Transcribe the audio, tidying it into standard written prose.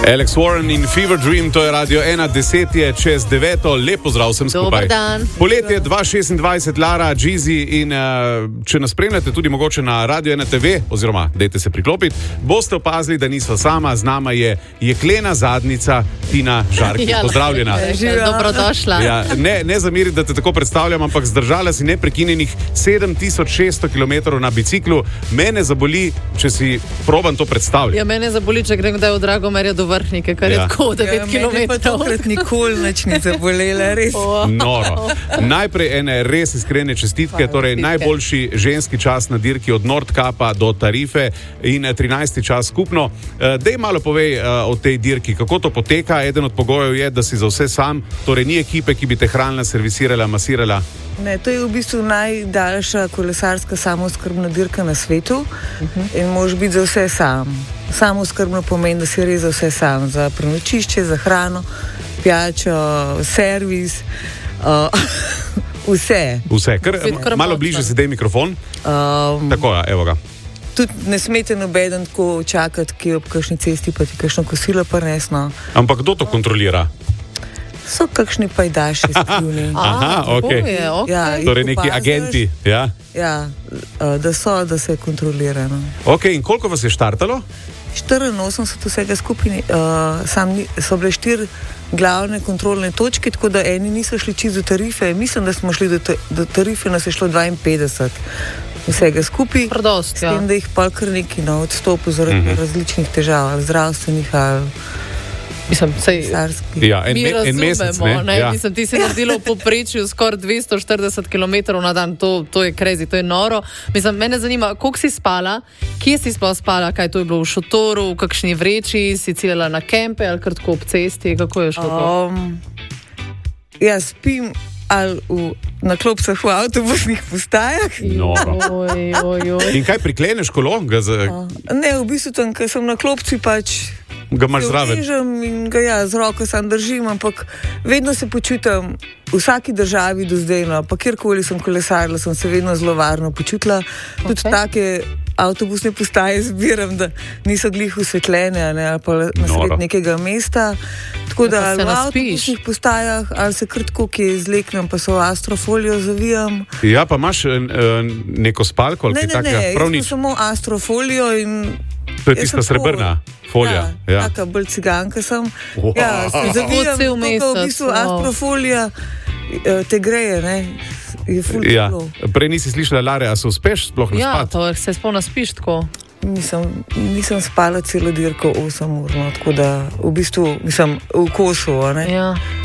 Alex Warren in Fever Dream, to je Radio 1, 10 je čez 9, lepo zdrav vsem skupaj. Dobar dan. Poletje 2026, Lara, Jeezy in če nas spremljate tudi mogoče na Radio 1 TV, oziroma dajte se priklopiti, boste opazili, da nisva sama, z nama je jeklena zadnica Tina Žarki. Pozdravljena. Dobrodošla. Ja, ne zameri, da te tako predstavljam, ampak zdržala si neprekinjenih 7600 km na biciklu. Mene zaboli, če si proban to predstavljati. Ja, mene zaboli, če grem kdaj v Dragomerja do Vrhnike, kar je tako 9 km. Mene pa tokrat nikoli nič ni zabolela, res. Noro. Najprej ene res iskrene čestitke, torej najboljši ženski čas na dirki od Nordkapa do Tarife in 13. čas skupno. Dej malo povej o tej dirki, kako to poteka. Eden od pogojev je, da si za vse sam, torej ni ekipe, ki bi te hranila, servisirala, masirala. Ne, to je v bistvu najdaljša kolesarska samooskrbna dirka na svetu in moraš biti za vse sam. Samooskrbno pomeni, da si res za vse sam, za prenočišče, za hrano, pijačo, servis, vse. Vse, malo bliže si dej mikrofon. Tako, ja, evo ga. Tudi ne smete nobeden tako čakati, ki je ob kakšni cesti, pa ti kakšno kosilo prinesno. Ampak kdo to kontrolira? So kakšni pajdaši skrivni. Aha, okej. Ja, torej neki agenti, ja? Ja, da se kontrolira. No. Ok, in koliko vas je štartalo? 84 vsega skupaj, so bile 4 glavne kontrolne točke, tako da eni niso šli čisto do Tarife. Mislim, da smo šli do Tarife, nas je šlo 52 vsega skupaj. Prdost, ja. S tem, da jih pa kar neki na odstopu zaradi različnih težav, ali zdravstvenih, ali carskih. Ja, en mesec, ne? Ja. Mislim, ti si naredila v povprečju skoraj 240 km na dan, to je crazy, to je noro. Mislim, mene zanima, koliko si spala, kje si sploh spala, kaj to je bilo v šotoru, v kakšni vreči, si ciljala na kempe ali kar tako ob cesti, kako je šlo to? Ja, spim ali na klopcah v avtobusnih postajah. In kaj, prikleneš kolo? Ne, v bistvu tam, ker sem na klopci, pač ga imaš zraven. In ga z roko sam držim, ampak vedno se počutim v vsaki državi do zdaj, no, pa kjerkoli sem kolesarila, sem se vedno zelo varno počutila. Tudi take avtobusne postaje zbiram, da niso glih osvetljene, ali pa na sred nekega mesta. Tako da ali v avtobusnih postajah, ali se krtko, ki izleknem, pa so astrofolijo zavijam. Ja, pa imaš neko spalko ali kaj takega? Ne, jaz samo astrofolijo in to je tista srebrna folija. Ja, taka bolj ciganka sem. Ja, se zavijam, tako v bistvu astrofolija te greje, ne? Je ful toplo. Prej nisi slišala, Lare, a se uspeš sploh naspat? Ja, to se sploh naspiš tako. Nisem spala celo dirko 8 ur, no, tako da v bistvu, v kosu, ne? Ja.